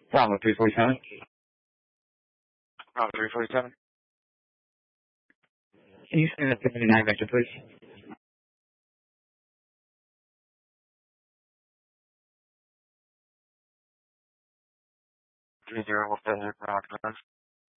Bravo 347. Bravo 347. Can you send that 59 vector, please? 30 will fit.